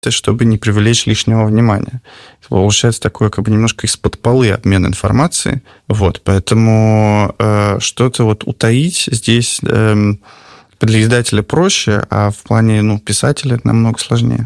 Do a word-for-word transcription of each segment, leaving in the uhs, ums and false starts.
чтобы не привлечь лишнего внимания. Получается такое как бы немножко из-под полы обмен информацией. Вот, поэтому э, что-то вот утаить здесь э, для издателя проще, а в плане ну, писателя это намного сложнее.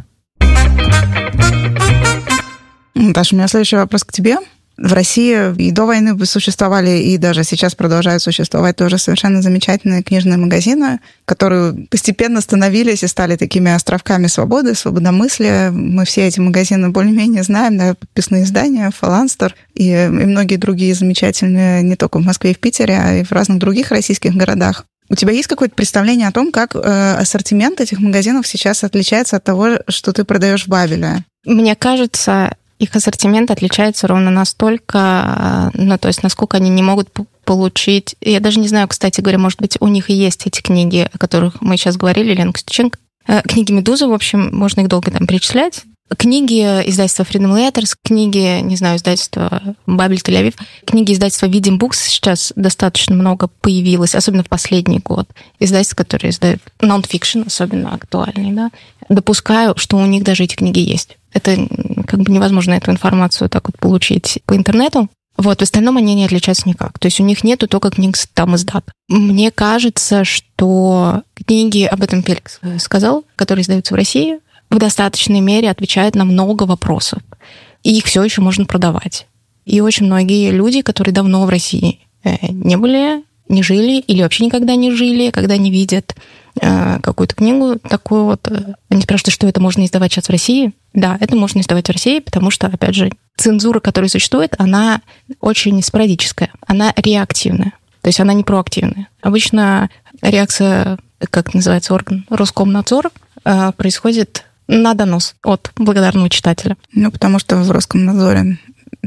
Даша, у меня следующий вопрос к тебе. В России и до войны существовали, и даже сейчас продолжают существовать тоже совершенно замечательные книжные магазины, которые постепенно становились и стали такими островками свободы, свободомыслия. Мы все эти магазины более-менее знаем, да, подписные издания, Фаланстер и, и многие другие замечательные, не только в Москве и в Питере, а и в разных других российских городах. У тебя есть какое-то представление о том, как э, ассортимент этих магазинов сейчас отличается от того, что ты продаешь в Бабеле? Мне кажется, их ассортимент отличается ровно настолько, ну, то есть насколько они не могут получить... Я даже не знаю, кстати говоря, может быть, у них и есть эти книги, о которых мы сейчас говорили, Лена Костюченко. Книги «Медузы», в общем, можно их долго там перечислять. Книги издательства Freedom Letters, книги, не знаю, издательства Бабель, Тель-Авив, книги издательства Видим Букс сейчас достаточно много появилось, особенно в последний год. Издательства, которые издают нон-фикшн, особенно актуальный, да. Допускаю, что у них даже эти книги есть. Это как бы невозможно эту информацию так вот получить по интернету. Вот, в остальном они не отличаются никак. То есть у них нету только книг там издат. Мне кажется, что книги, об этом Феликс сказал, которые издаются в России, в достаточной мере отвечают на много вопросов. И их все еще можно продавать. И очень многие люди, которые давно в России не были, не жили или вообще никогда не жили, когда они видят какую-то книгу такую вот, они спрашивают, что это можно издавать сейчас в России. Да, это можно издавать в России, потому что, опять же, цензура, которая существует, она очень спорадическая, она реактивная, то есть она не проактивная. Обычно реакция, как называется орган, Роскомнадзор, происходит на донос от благодарного читателя. Ну, потому что в Роскомнадзоре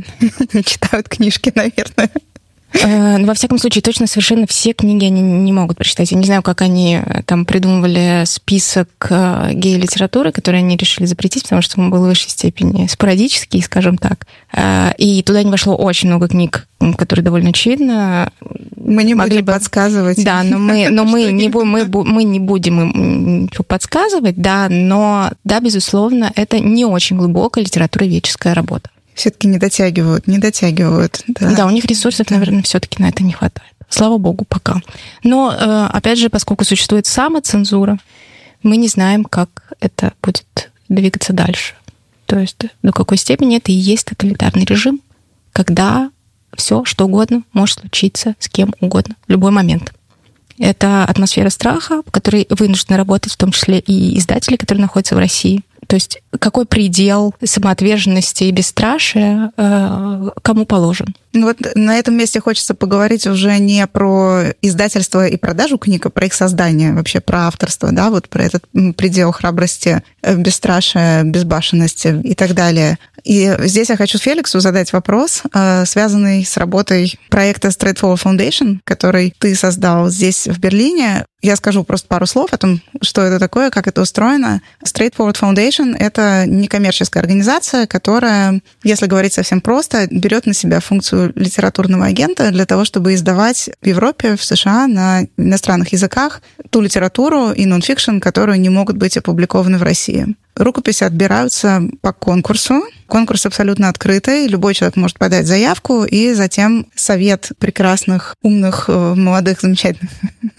читают книжки, наверное. Во всяком случае, точно совершенно все книги они не могут прочитать. Я не знаю, как они там придумывали список гей-литературы, который они решили запретить, потому что он был в высшей степени спорадический, скажем так. И туда не вошло очень много книг, которые довольно очевидно. Мы не могли бы подсказывать. Да, но мы, но мы, не, мы, мы не будем им ничего подсказывать, да, но, да, безусловно, это не очень глубокая литературоведческая работа. Все-таки не дотягивают, не дотягивают. Да, да у них ресурсов, наверное, все-таки на это не хватает. Слава богу, пока. Но, опять же, поскольку существует самоцензура, мы не знаем, как это будет двигаться дальше. То есть до какой степени это и есть тоталитарный режим, когда все, что угодно, может случиться с кем угодно в любой момент. Это атмосфера страха, в которой вынуждены работать, в том числе и издатели, которые находятся в России. То есть какой предел самоотверженности и бесстрашия э, кому положен? Ну вот на этом месте хочется поговорить уже не про издательство и продажу книг, а про их создание, вообще про авторство, да, вот про этот предел храбрости, бесстрашия, безбашенности и так далее. И здесь я хочу Феликсу задать вопрос, связанный с работой проекта Straightforward Foundation, который ты создал здесь, в Берлине. Я скажу просто пару слов о том, что это такое, как это устроено. Straightforward Foundation — это некоммерческая организация, которая, если говорить совсем просто, берет на себя функцию литературного агента для того, чтобы издавать в Европе, в США на иностранных языках ту литературу и нон-фикшн, которые не могут быть опубликованы в России. Рукописи отбираются по конкурсу. Конкурс абсолютно открытый. Любой человек может подать заявку, и затем совет прекрасных, умных, молодых, замечательных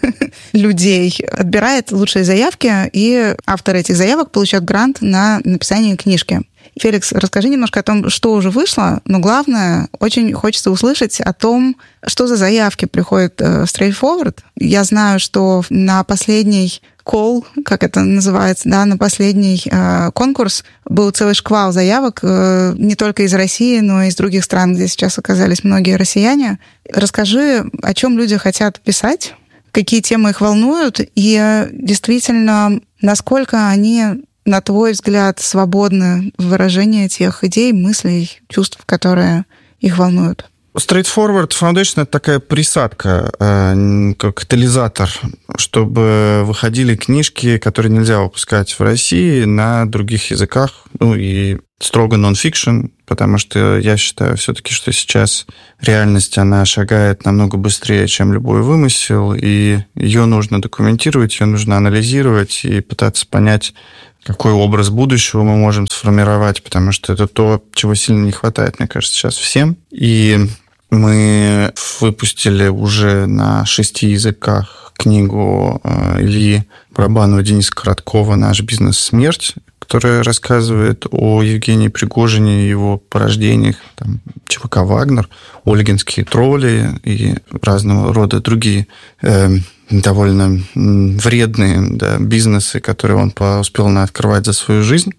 людей отбирает лучшие заявки, и авторы этих заявок получают грант на написание книжки. Феликс, расскажи немножко о том, что уже вышло, но главное, очень хочется услышать о том, что за заявки приходят в Straightforward. Я знаю, что на последний call, как это называется, да, на последний э, конкурс был целый шквал заявок э, не только из России, но и из других стран, где сейчас оказались многие россияне. Расскажи, о чем люди хотят писать, какие темы их волнуют, и действительно, насколько они, на твой взгляд, свободны в выражении тех идей, мыслей, чувств, которые их волнуют. Straightforward Foundation — это такая присадка, как катализатор, чтобы выходили книжки, которые нельзя выпускать в России, на других языках, ну и строго нон-фикшн, потому что я считаю все-таки, что сейчас реальность, она шагает намного быстрее, чем любой вымысел, и ее нужно документировать, ее нужно анализировать и пытаться понять, какой образ будущего мы можем сформировать, потому что это то, чего сильно не хватает, мне кажется, сейчас всем. И мы выпустили уже на шести языках книгу Ильи Барабанова, Дениса Короткова «Наш бизнес. Смерть», которая рассказывает о Евгении Пригожине, его порождениях, там, ЧВК «Вагнер», ольгинские тролли и разного рода другие э, довольно вредные, да, бизнесы, которые он успел открывать за свою жизнь.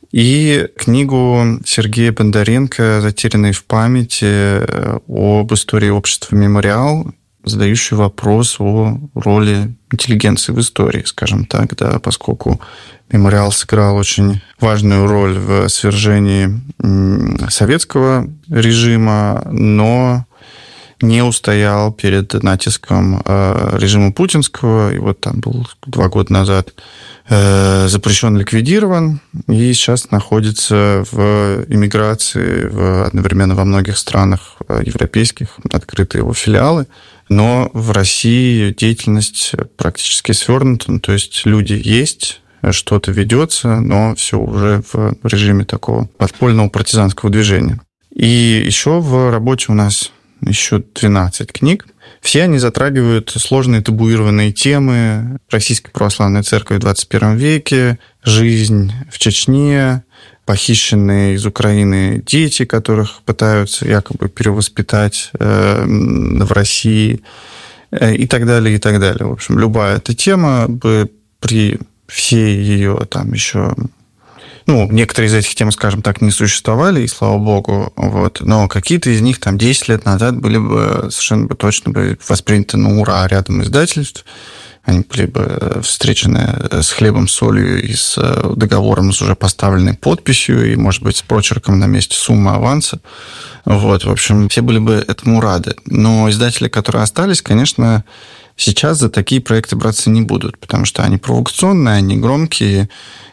И книгу Сергея Бондаренко «Затерянные в памяти» об истории общества «Мемориал», задающий вопрос о роли интеллигенции в истории, скажем так, да, поскольку «Мемориал» сыграл очень важную роль в свержении советского режима, но не устоял перед натиском режима путинского. И вот там был два года назад запрещен, ликвидирован, и сейчас находится в эмиграции в, одновременно во многих странах европейских, открыты его филиалы. Но в России деятельность практически свернута, ну, то есть люди есть, что-то ведется, но все уже в режиме такого подпольного партизанского движения. И еще в работе у нас еще двенадцать книг. Все они затрагивают сложные табуированные темы Российской Православной Церкви в двадцать первом веке, жизнь в Чечне, похищенные из Украины дети, которых пытаются якобы перевоспитать э, в России, э, и так далее, и так далее. В общем, любая эта тема бы при всей ее там еще... Ну, некоторые из этих тем, скажем так, не существовали, и слава богу, вот, но какие-то из них там десять лет назад были бы совершенно бы точно бы восприняты на ура рядом издательств. Они были бы встречены с хлебом, солью и с договором с уже поставленной подписью, и, может быть, с прочерком на месте суммы аванса. Вот, в общем, все были бы этому рады. Но издатели, которые остались, конечно, сейчас за такие проекты браться не будут, потому что они провокационные, они громкие,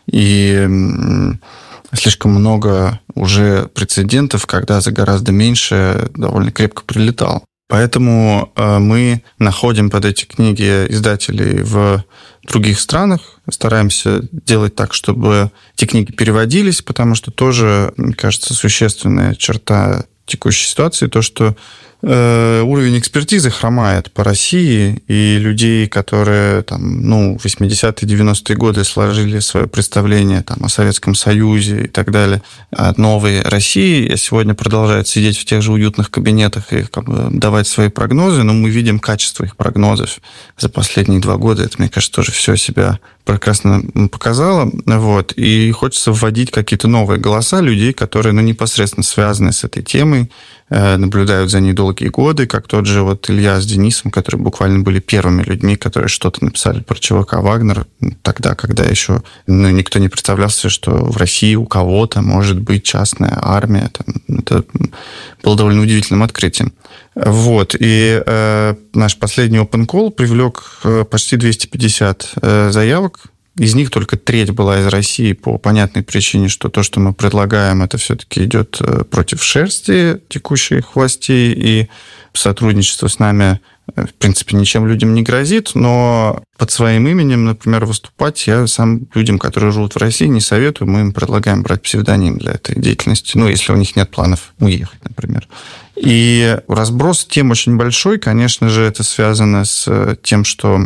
и слишком много уже прецедентов, когда за гораздо меньше довольно крепко прилетал. Поэтому мы находим под эти книги издателей в других странах, стараемся делать так, чтобы эти книги переводились, потому что тоже, мне кажется, существенная черта текущей ситуации, то, что э, уровень экспертизы хромает по России, и людей, которые там, ну, в восьмидесятые, девяностые годы сложили свое представление там, о Советском Союзе и так далее, о новой России, сегодня продолжают сидеть в тех же уютных кабинетах и как бы, давать свои прогнозы, но мы видим качество их прогнозов за последние два года. Это, мне кажется, тоже все себя прекрасно показало. Вот. И хочется вводить какие-то новые голоса людей, которые ну, непосредственно связаны с этой темой, наблюдают за ней долгие годы, как тот же вот Илья с Денисом, которые буквально были первыми людьми, которые что-то написали про ЧВК «Вагнер», тогда, когда еще ну, никто не представлялся, что в России у кого-то может быть частная армия. Это было довольно удивительным открытием. Вот. И э, наш последний open call привлек почти двести пятьдесят э, заявок. Из них только треть была из России по понятной причине, что то, что мы предлагаем, это все-таки идет против шерсти текущих властей, и сотрудничество с нами, в принципе, ничем людям не грозит, но под своим именем, например, выступать я сам людям, которые живут в России, не советую. Мы им предлагаем брать псевдоним для этой деятельности, ну, если у них нет планов уехать, например. И разброс тем очень большой. Конечно же, это связано с тем, что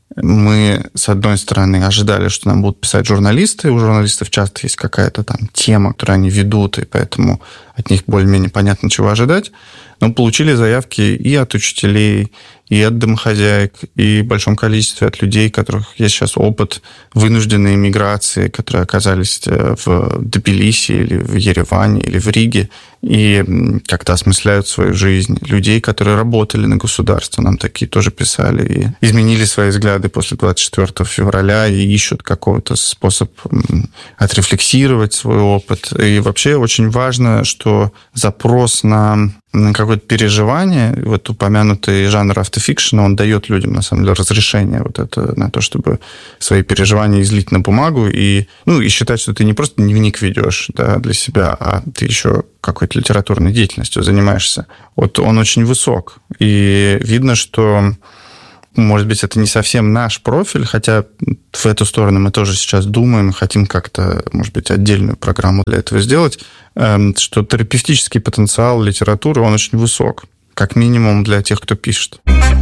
мы, с одной стороны, ожидали, что нам будут писать журналисты. У журналистов часто есть какая-то там тема, которую они ведут, и поэтому от них более-менее понятно, чего ожидать. Но получили заявки и от учителей, и от домохозяек, и в большом количестве от людей, у которых есть сейчас опыт вынужденной миграции, которые оказались в Тбилиси или в Ереване или в Риге, и как-то осмысляют свою жизнь. Людей, которые работали на государство, нам такие тоже писали, и изменили свои взгляды после двадцать четвёртого февраля и ищут какой-то способ отрефлексировать свой опыт. И вообще очень важно, что запрос на какое-то переживание, вот упомянутый жанр автофикшена, он дает людям, на самом деле, разрешение вот это, на то, чтобы свои переживания излить на бумагу и, ну, и считать, что ты не просто дневник ведешь, да, для себя, а ты еще какой-то литературной деятельностью занимаешься. Вот он очень высок. И видно, что может быть, это не совсем наш профиль, хотя в эту сторону мы тоже сейчас думаем, хотим как-то, может быть, отдельную программу для этого сделать, что терапевтический потенциал литературы, он очень высок, как минимум для тех, кто пишет.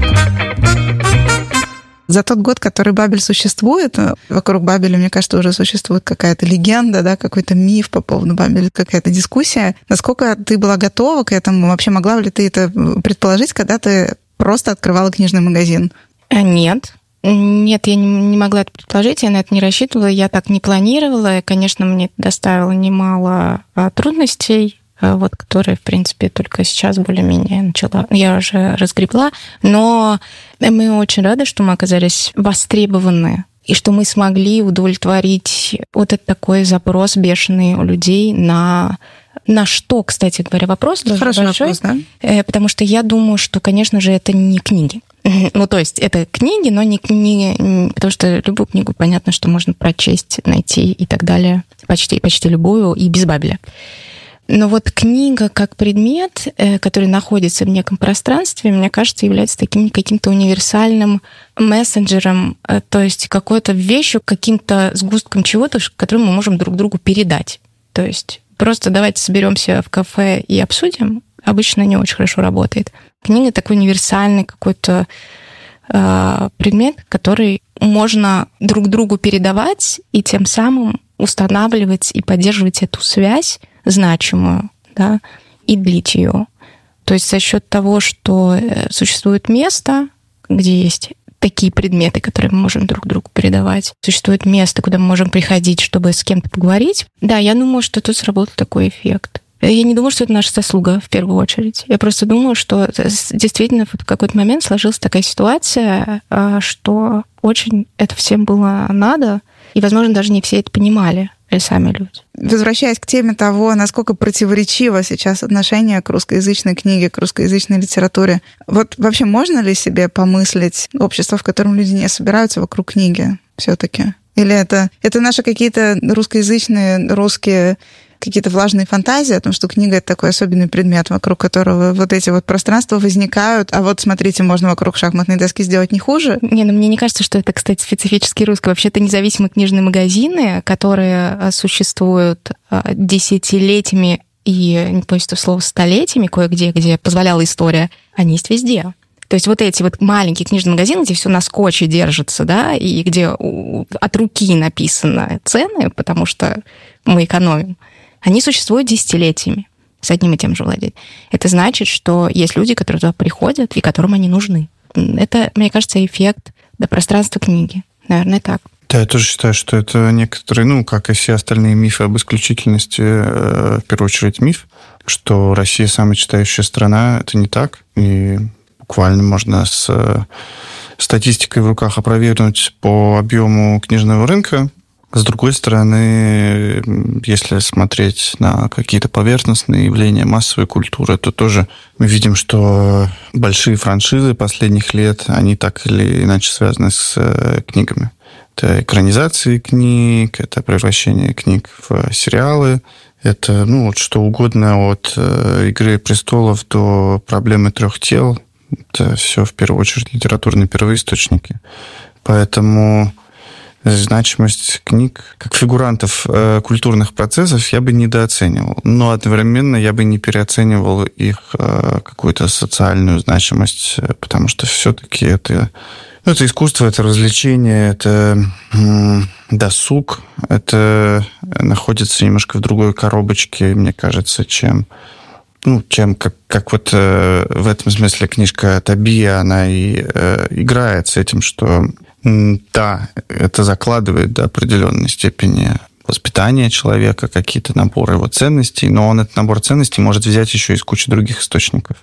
За тот год, который Бабель существует, вокруг Бабеля, мне кажется, уже существует какая-то легенда, да, какой-то миф по поводу Бабеля, какая-то дискуссия. Насколько ты была готова к этому? Вообще могла ли ты это предположить, когда ты просто открывала книжный магазин? Нет. Нет, я не могла это предположить, я на это не рассчитывала, я так не планировала. И, конечно, мне это доставило немало трудностей, вот, которые, в принципе, только сейчас более-менее начала, я уже разгребла. Но мы очень рады, что мы оказались востребованы, и что мы смогли удовлетворить вот этот такой запрос бешеный у людей на... На что, кстати говоря, вопрос тоже Хороший большой. Вопрос, да? Потому что я думаю, что, конечно же, это не книги. Ну, то есть это книги, но не книги, потому что любую книгу, понятно, что можно прочесть, найти и так далее. Почти, почти любую, и без Бабеля. Но вот книга как предмет, который находится в неком пространстве, мне кажется, является таким каким-то универсальным мессенджером, то есть какой-то вещью, каким-то сгустком чего-то, который мы можем друг другу передать. То есть просто давайте соберемся в кафе и обсудим, обычно не очень хорошо работает. Книга такой универсальный какой-то э, предмет, который можно друг другу передавать и тем самым устанавливать и поддерживать эту связь значимую, да, и длить ее. То есть за счет того, что существует место, где есть такие предметы, которые мы можем друг другу передавать, существует место, куда мы можем приходить, чтобы с кем-то поговорить. Да, я думаю, что тут сработал такой эффект. Я не думаю, что это наша заслуга в первую очередь. Я просто думаю, что действительно в какой-то момент сложилась такая ситуация, что очень это всем было надо, и, возможно, даже не все это понимали, или сами люди. Возвращаясь к теме того, насколько противоречиво сейчас отношение к русскоязычной книге, к русскоязычной литературе, вот вообще можно ли себе помыслить общество, в котором люди не собираются вокруг книги все-таки? Или это, это наши какие-то русскоязычные, русские какие-то влажные фантазии о том, что книга — это такой особенный предмет, вокруг которого вот эти вот пространства возникают, а вот, смотрите, можно вокруг шахматной доски сделать не хуже? Не, ну мне не кажется, что это, кстати, специфически русское. Вообще-то независимые книжные магазины, которые существуют десятилетиями и, не помню это слово, столетиями кое-где, где позволяла история, они есть везде. То есть вот эти вот маленькие книжные магазины, где все на скотче держится, да, и где от руки написаны цены, потому что мы экономим, они существуют десятилетиями с одним и тем же владельцем. Это значит, что есть люди, которые туда приходят и которым они нужны. Это, мне кажется, эффект до пространства книги. Наверное, так. Да, я тоже считаю, что это некоторые, ну, как и все остальные мифы об исключительности, в первую очередь миф, что Россия самая читающая страна. Это не так. И буквально можно с статистикой в руках опровергнуть по объему книжного рынка. С другой стороны, если смотреть на какие-то поверхностные явления массовой культуры, то тоже мы видим, что большие франшизы последних лет, они так или иначе связаны с книгами. Это экранизации книг, это превращение книг в сериалы, это ну, вот что угодно от «Игры престолов» до «Проблемы трех тел». Это все в первую очередь литературные первоисточники. Поэтому значимость книг как фигурантов э, культурных процессов я бы недооценивал. Но одновременно я бы не переоценивал их э, какую-то социальную значимость, потому что все-таки это, ну, это искусство, это развлечение, это э, досуг, это находится немножко в другой коробочке, мне кажется, чем... Ну, чем как, как вот э, в этом смысле книжка Тобия, она и э, играет с этим, что э, да, это закладывает до определенной степени воспитания человека, какие-то наборы его ценностей, но он этот набор ценностей может взять еще из кучи других источников.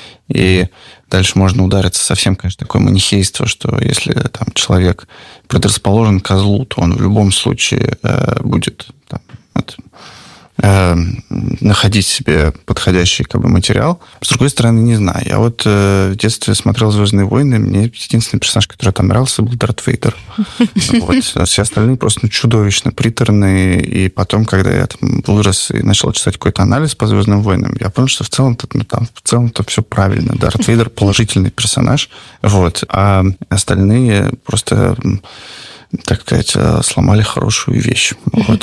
И дальше можно удариться совсем, конечно, такое манихейство, что если там человек предрасположен к козлу, то он в любом случае э, будет там, это, находить себе подходящий как бы, материал. С другой стороны, не знаю. Я вот э, в детстве смотрел «Звездные войны», мне единственный персонаж, который там нравился, был Дарт Вейдер. Все остальные просто чудовищно приторные. И потом, когда я вырос и начал читать какой-то анализ по «Звездным войнам», я понял, что в целом-то в целом-то все правильно. Дарт Вейдер положительный персонаж. Вот. А остальные просто, так сказать, сломали хорошую вещь. Вот.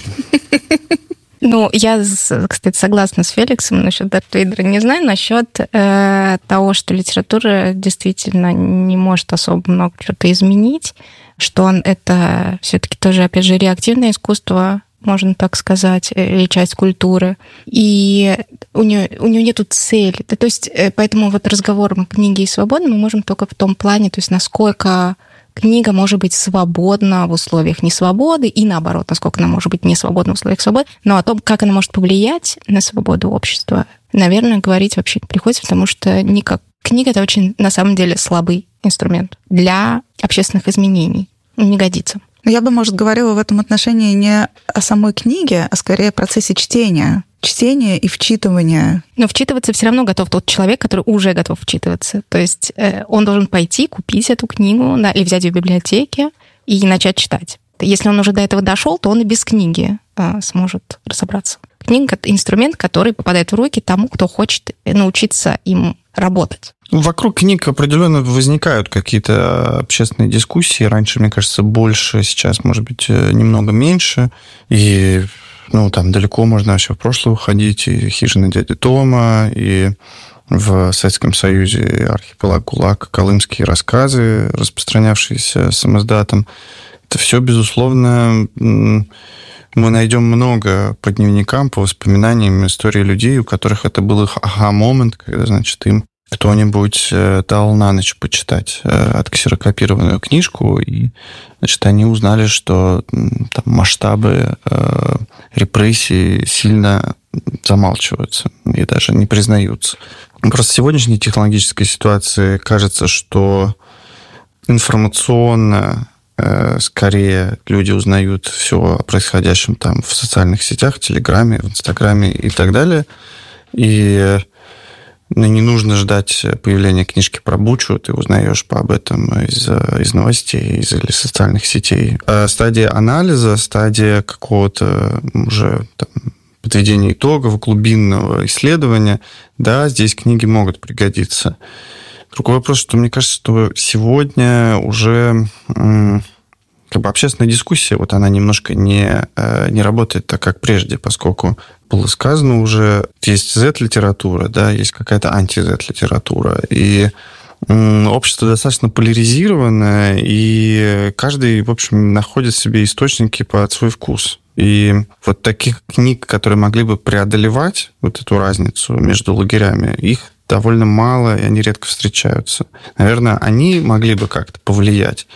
Ну, я, кстати, согласна с Феликсом насчет Дарта Вейдера. Не знаю насчет э, того, что литература действительно не может особо много чего-то изменить, что он это все-таки тоже, опять же, реактивное искусство, можно так сказать, или часть культуры. И у нее, у нее нету цели. То есть, поэтому вот разговором о книге и свободе мы можем только в том плане, то есть насколько книга может быть свободна в условиях несвободы, и наоборот, насколько она может быть не свободна в условиях свободы, но о том, как она может повлиять на свободу общества, наверное, говорить вообще не приходится, потому что никак... книга — это очень, на самом деле, слабый инструмент для общественных изменений. Не годится. Я бы, может, говорила в этом отношении не о самой книге, а скорее о процессе чтения. Чтения и вчитывания. Но вчитываться все равно готов тот человек, который уже готов вчитываться. То есть э, он должен пойти, купить эту книгу, да, или взять ее в библиотеке и начать читать. Если он уже до этого дошел, то он и без книги э, сможет разобраться. Книга — это инструмент, который попадает в руки тому, кто хочет научиться им работать. Вокруг книг определенно возникают какие-то общественные дискуссии. Раньше, мне кажется, больше, сейчас, может быть, немного меньше. И, ну, там далеко можно вообще в прошлое уходить. И «Хижина дяди Тома», и в Советском Союзе «Архипелаг ГУЛАГ», колымские рассказы, распространявшиеся самоздатом. Это все, безусловно, мы найдем много по дневникам, по воспоминаниям истории людей, у которых это был их ага-момент, когда, значит, им кто-нибудь дал на ночь почитать отксерокопированную книжку, и, значит, они узнали, что там масштабы репрессий сильно замалчиваются и даже не признаются. Просто в сегодняшней технологической ситуации кажется, что информационно скорее люди узнают все о происходящем там в социальных сетях, в Телеграме, в Инстаграме и так далее. И не нужно ждать появления книжки про Бучу, ты узнаешь об этом из, из новостей, из или социальных сетей. А стадия анализа, стадия какого-то уже там, подведения итогов, глубинного исследования, да, здесь книги могут пригодиться. Другой вопрос, что мне кажется, что сегодня уже как бы общественная дискуссия, вот она немножко не, не работает так, как прежде, поскольку было сказано уже, есть зет-литература, да, есть какая-то анти-зет-литература, и общество достаточно поляризированное, и каждый, в общем, находит себе источники под свой вкус. И вот таких книг, которые могли бы преодолевать вот эту разницу между лагерями, их довольно мало, и они редко встречаются. Наверное, они могли бы как-то повлиять,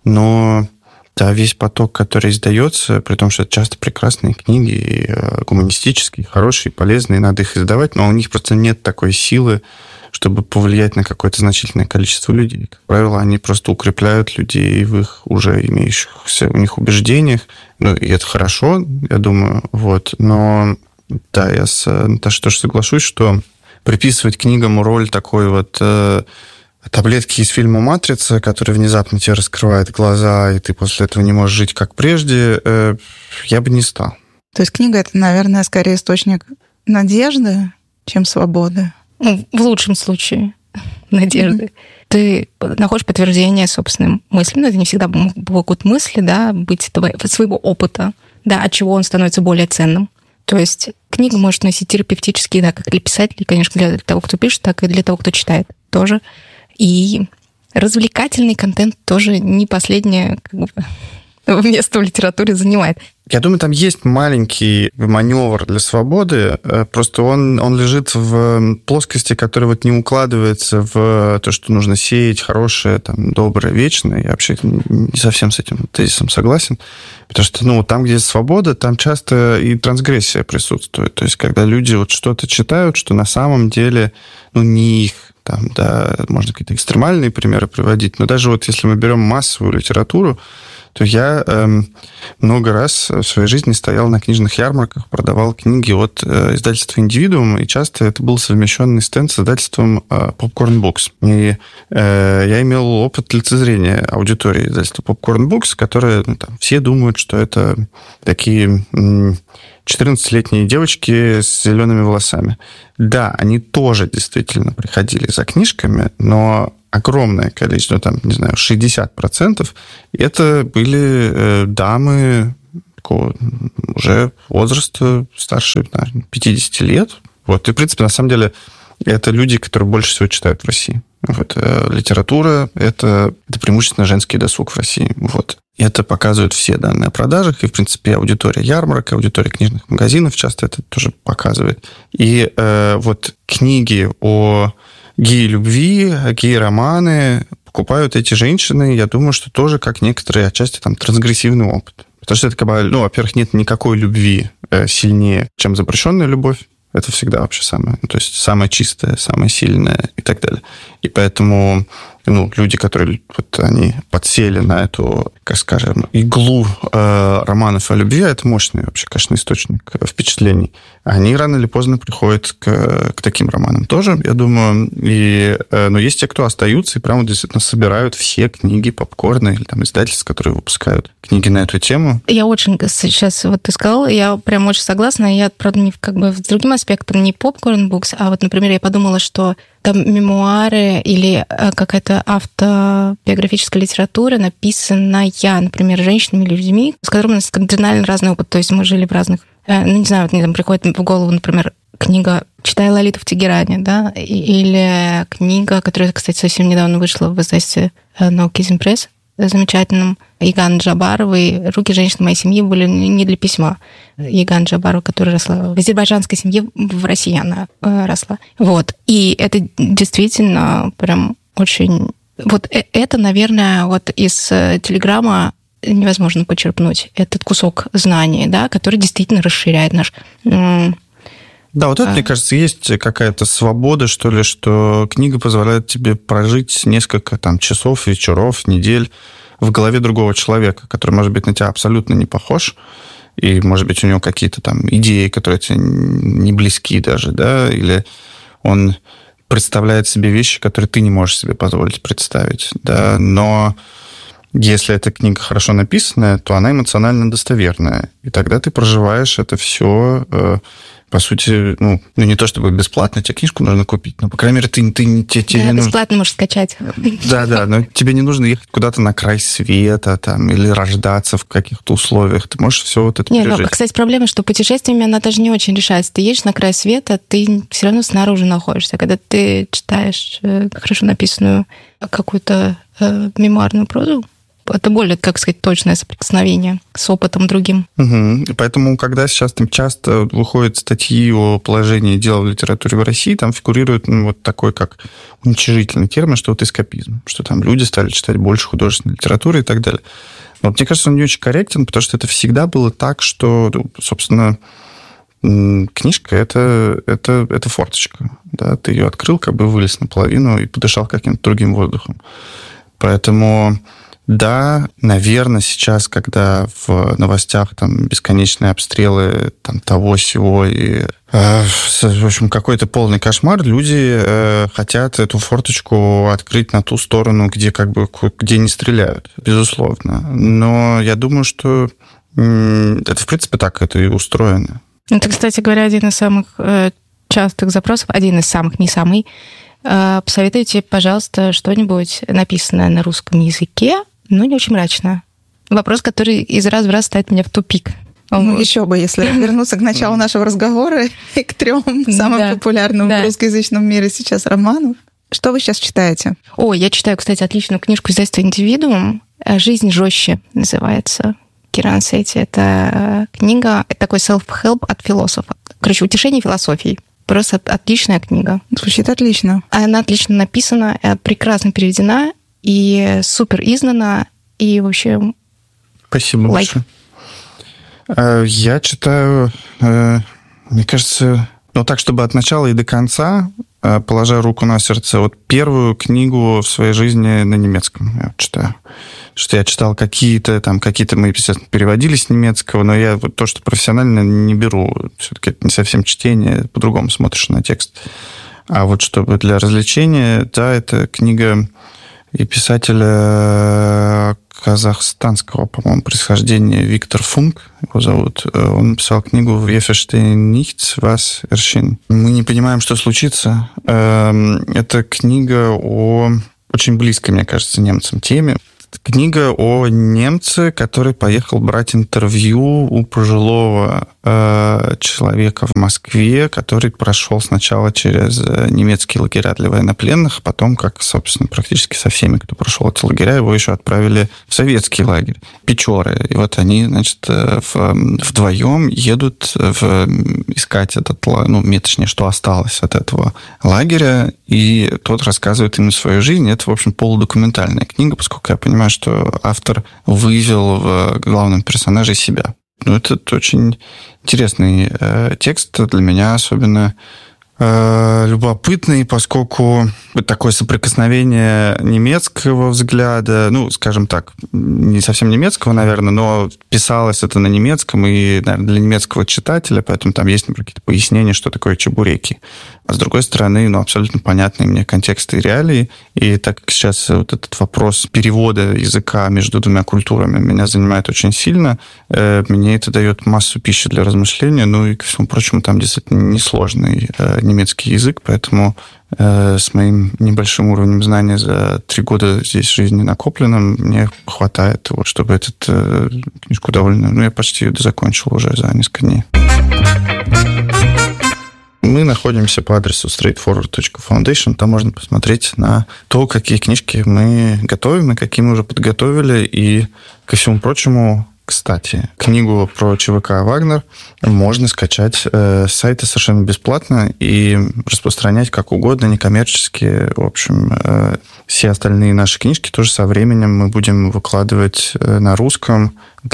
но да, весь поток, который издается, при том, что это часто прекрасные книги, гуманистические, хорошие, полезные, надо их издавать, но у них просто нет такой силы, чтобы повлиять на какое-то значительное количество людей. Как правило, они просто укрепляют людей в их уже имеющихся у них убеждениях. Ну, и это хорошо, я думаю, вот. Но да, я с Наташей тоже соглашусь, что приписывать книгам роль такой вот э, таблетки из фильма «Матрица», который внезапно тебе раскрывает глаза, и ты после этого не можешь жить как прежде, э, я бы не стал. То есть книга — это, наверное, скорее источник надежды, чем свободы. Ну, в лучшем случае надежды. Mm-hmm. Ты находишь подтверждение собственным мыслям, но это не всегда могут мысли, да, быть своего опыта, да, от чего он становится более ценным. То есть книга может носить терапевтические, да, как для писателей, конечно, для того, кто пишет, так и для того, кто читает тоже. И развлекательный контент тоже не последнее как бы место в литературе занимает. Я думаю, там есть маленький маневр для свободы, просто он, он лежит в плоскости, которая вот не укладывается в то, что нужно сеять хорошее, там, доброе, вечное. Я вообще не совсем с этим тезисом согласен, потому что ну, там, где есть свобода, там часто и трансгрессия присутствует. То есть, когда люди вот что-то читают, что на самом деле ну, не их, там, да, можно какие-то экстремальные примеры приводить, но даже вот если мы берем массовую литературу, то то я э, много раз в своей жизни стоял на книжных ярмарках, продавал книги от э, издательства «Индивидуум», и часто это был совмещенный стенд с издательством э, Popcorn Books. И э, я имел опыт лицезрения аудитории издательства Popcorn Books, которые, ну, там, все думают, что это такие м, четырнадцатилетние девочки с зелеными волосами. Да, они тоже действительно приходили за книжками, но огромное количество, там, не знаю, шестьдесят процентов, это были э, дамы такого уже возраста старше, наверное, пятьдесят лет. Вот. И, в принципе, на самом деле, это люди, которые больше всего читают в России. Вот. Литература – это, это преимущественно женский досуг в России. Вот. И это показывают все данные о продажах, и, в принципе, аудитория ярмарок, аудитория книжных магазинов часто это тоже показывает. И э, вот книги о гей-любви, гей-романы покупают эти женщины, я думаю, что тоже как некоторые отчасти там трансгрессивный опыт. Потому что это, как бы, ну, во-первых, нет никакой любви э, сильнее, чем запрещенная любовь. Это всегда вообще самое, то есть самое чистое, самое сильное и так далее. И поэтому, ну, люди, которые вот они подсели на эту, как скажем, иглу э, романов о любви, это мощный вообще, конечно, источник впечатлений. Они рано или поздно приходят к, к таким романам тоже, я думаю. И, э, но есть те, кто остаются и прямо действительно собирают все книги Попкорна или там издательств, которые выпускают книги на эту тему. Я очень сейчас, вот ты сказала, я прям очень согласна. Я, правда, не как бы с другим аспектом, не Popcorn Books, а вот, например, я подумала, что там мемуары или какая-то автобиографическая литература, написанная, например, женщинами или людьми, с которыми у нас кардинально разный опыт. То есть мы жили в разных... Ну, не знаю, вот мне там приходит в голову, например, книга «Читай Лолиту в Тегеране», да, или книга, которая, кстати, совсем недавно вышла в издательстве No Kissing Press, замечательным, Еган Джабаровой «Руки женщин моей семьи были не для письма». Еган Джабарова, которая росла в азербайджанской семье, в России она росла. Вот. И это действительно прям очень... Вот это, наверное, вот из Телеграма невозможно почерпнуть этот кусок знаний, да, который действительно расширяет наш... Да, вот это, а... мне кажется, есть какая-то свобода, что ли, что книга позволяет тебе прожить несколько там часов, вечеров, недель в голове другого человека, который, может быть, на тебя абсолютно не похож, и, может быть, у него какие-то там идеи, которые тебе не близки даже, да, или он представляет себе вещи, которые ты не можешь себе позволить представить, да, но если эта книга хорошо написанная, то она эмоционально достоверная, и тогда ты проживаешь это все... По сути, ну, ну, не то чтобы бесплатно, тебе книжку нужно купить, но, по крайней мере, ты, ты, тебе, тебе да, не бесплатно нужно... можешь скачать. Да-да, но тебе не нужно ехать куда-то на край света там, или рождаться в каких-то условиях. Ты можешь все вот это не, пережить. Ну, кстати, проблема, что путешествиями она даже не очень решается. Ты едешь на край света, ты все равно снаружи находишься. Когда ты читаешь хорошо написанную какую-то э, мемуарную прозу, это более, как сказать, точное соприкосновение с опытом другим. Угу. И поэтому, когда сейчас там часто выходят статьи о положении дел в литературе в России, там фигурирует ну, вот такой, как уничижительный термин, что вот эскапизм, что там люди стали читать больше художественной литературы и так далее. Но вот, мне кажется, он не очень корректен, потому что это всегда было так, что, собственно, книжка это, – это, это форточка. Да? Ты ее открыл, как бы вылез наполовину и подышал каким-то другим воздухом. Поэтому... Да, наверное, сейчас, когда в новостях там бесконечные обстрелы там, того-сего и, э, в общем, какой-то полный кошмар, люди э, хотят эту форточку открыть на ту сторону, где как бы где не стреляют, безусловно. Но я думаю, что э, это, в принципе, так это и устроено. Это, кстати говоря, один из самых э, частых запросов, один из самых, не самый. Э, посоветуйте, пожалуйста, что-нибудь написанное на русском языке, ну, не очень мрачно. Вопрос, который из раза в раз ставит меня в тупик. Ну, вот. Еще бы, если вернуться к началу нашего разговора и к трем самым да, популярным да. в русскоязычном мире сейчас романов. Что вы сейчас читаете? О, я читаю, кстати, отличную книжку издательства «Индивидуум». «Жизнь жестче» называется. Киран Сети. Это книга, это такой self-help от философа. Короче, утешение философии. Просто отличная книга. Звучит отлично. Она отлично написана, прекрасно переведена, и супер издана, и вообще... Спасибо лайк. большое. Я читаю, мне кажется, ну так, чтобы от начала и до конца, положа руку на сердце, вот первую книгу в своей жизни на немецком я читаю. Что я читал какие-то, там, какие-то мы, естественно, переводили с немецкого, но я вот то, что профессионально не беру. Все-таки это не совсем чтение, по-другому смотришь на текст. А вот чтобы для развлечения, да, это книга и писателя казахстанского, по-моему, происхождения Виктор Функ, его зовут. Он написал книгу «Wir verstehen nichts, was erschien». Мы не понимаем, что случится. Это книга о очень близкой, мне кажется, немцам теме. Книга о немце, который поехал брать интервью у пожилого э, человека в Москве, который прошел сначала через немецкие лагеря для военнопленных, а потом, как, собственно, практически со всеми, кто прошел эти лагеря, его еще отправили в советский лагерь, Печоры. И вот они, значит, в, вдвоем едут в, искать этот, ну, точнее, что осталось от этого лагеря, и тот рассказывает им свою жизнь. Это, в общем, полудокументальная книга, поскольку я понимаю, что автор вывел в главном персонаже себя. Ну, это очень интересный э, текст, для меня особенно э, любопытный, поскольку такое соприкосновение немецкого взгляда, ну, скажем так, не совсем немецкого, наверное, но писалось это на немецком и, наверное, для немецкого читателя, поэтому там есть, например, какие-то пояснения, что такое чебуреки. А с другой стороны, ну, абсолютно понятные мне контексты и реалии. И так как сейчас вот этот вопрос перевода языка между двумя культурами меня занимает очень сильно, э, мне это дает массу пищи для размышления. Ну и, ко всему прочему, там действительно несложный э, немецкий язык, поэтому э, с моим небольшим уровнем знания за три года здесь жизни накопленным мне хватает, вот, чтобы эту э, книжку довольно... Ну, я почти ее закончил уже за несколько дней. Мы находимся по адресу straightforward точка foundation. Там можно посмотреть на то, какие книжки мы готовим и какие мы уже подготовили. И, ко всему прочему, кстати, книгу про ЧВК «Вагнер» можно скачать с сайта совершенно бесплатно и распространять как угодно, некоммерчески. В общем, все остальные наши книжки тоже со временем мы будем выкладывать на русском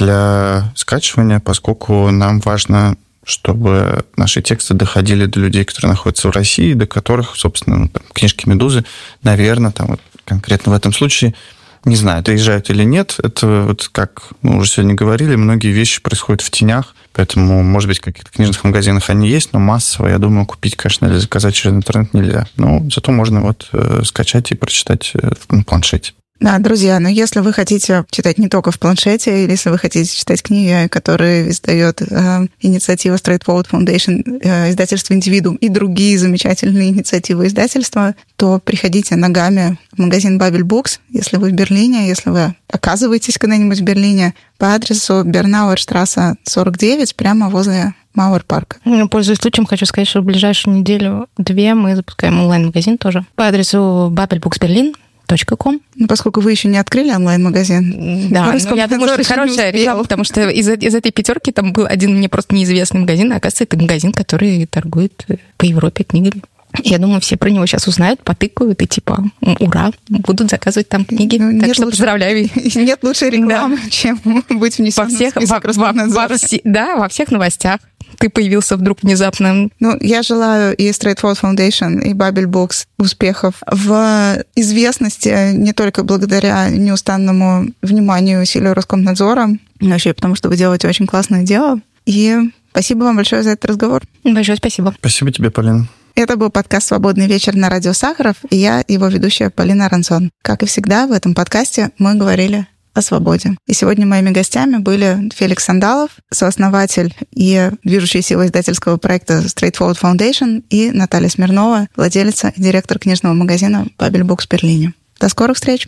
для скачивания, поскольку нам важно, чтобы наши тексты доходили до людей, которые находятся в России, до которых, собственно, ну, там, книжки «Медузы», наверное, там вот конкретно в этом случае, не знаю, доезжают или нет. Это вот, как мы уже сегодня говорили, многие вещи происходят в тенях, поэтому, может быть, в каких-то книжных магазинах они есть, но массово, я думаю, купить, конечно, или заказать через интернет нельзя. Но зато можно вот э, скачать и прочитать э, на планшете. Да, друзья, но если вы хотите читать не только в планшете, или если вы хотите читать книги, которые издает э, инициатива Straightforward Foundation, э, издательство «Индивидуум» и другие замечательные инициативы издательства, то приходите ногами в магазин Babel Books, если вы в Берлине, если вы оказываетесь когда-нибудь в Берлине, по адресу Бернауэрштрассе сорок девять, прямо возле Мауэр-парка. Пользуясь случаем, хочу сказать, что в ближайшую неделю-две мы запускаем онлайн-магазин тоже по адресу Babel Books Berlin. .com. Ну, поскольку вы еще не открыли онлайн-магазин. Да, ну, я думаю, что это хорошая реклама, потому что из, из этой пятерки там был один мне просто неизвестный магазин, а оказывается, это магазин, который торгует по Европе книгами. Я думаю, все про него сейчас узнают, потыкают и типа, ура, будут заказывать там книги. Ну, так что лучше, поздравляю. Нет лучшей рекламы, да, чем быть внесенным во всех, в список Роскомнадзора. Во, во все, да, во всех новостях. Ты появился вдруг внезапно. Ну, я желаю и Straightforward Foundation, и Babel Books успехов в известности не только благодаря неустанному вниманию и усилию Роскомнадзора, но еще и потому, что вы делаете очень классное дело. И спасибо вам большое за этот разговор. Большое спасибо. Спасибо тебе, Полина. Это был подкаст «Свободный вечер» на радио Сахаров, и я, его ведущая Полина Арансон. Как и всегда, в этом подкасте мы говорили о свободе. И сегодня моими гостями были Феликс Сандалов, сооснователь и движущая сила издательского проекта Straightforward Foundation, и Наталья Смирнова, владелица и директор книжного магазина Babel Books в Берлине. До скорых встреч!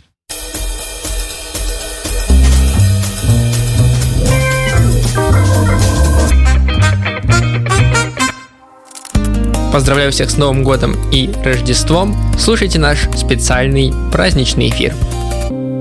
Поздравляю всех с Новым годом и Рождеством. Слушайте наш специальный праздничный эфир.